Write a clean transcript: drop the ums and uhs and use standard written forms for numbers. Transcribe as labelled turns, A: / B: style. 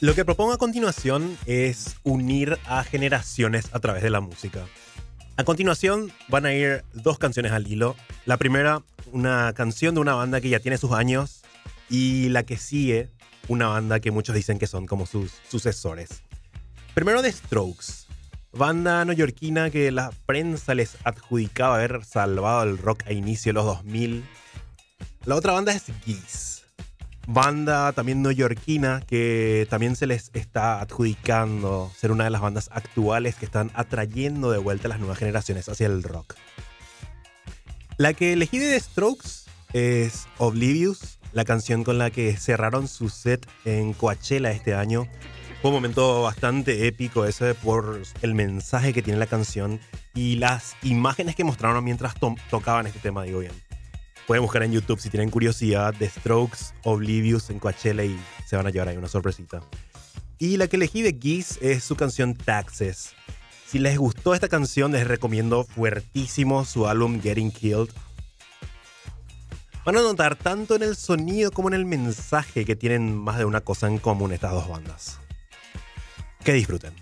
A: Lo que propongo a continuación es unir a generaciones a través de la música. A continuación van a ir dos canciones al hilo. La primera, una canción de una banda que ya tiene sus años, y la que sigue, una banda que muchos dicen que son como sus sucesores. Primero The Strokes, banda neoyorquina que la prensa les adjudicaba haber salvado el rock a inicio de los 2000. La otra banda es Geese, banda también neoyorquina que también se les está adjudicando ser una de las bandas actuales que están atrayendo de vuelta a las nuevas generaciones hacia el rock. La que elegí de The Strokes es Oblivious, la canción con la que cerraron su set en Coachella este año. Fue un momento bastante épico ese por el mensaje que tiene la canción y las imágenes que mostraron mientras tocaban este tema, digo bien. Pueden buscar en YouTube si tienen curiosidad The Strokes, Oblivious en Coachella y se van a llevar ahí una sorpresita. Y la que elegí de Geese es su canción Taxes. Si les gustó esta canción, les recomiendo fuertísimo su álbum Getting Killed. Van a notar tanto en el sonido como en el mensaje que tienen más de una cosa en común estas dos bandas. Que disfruten.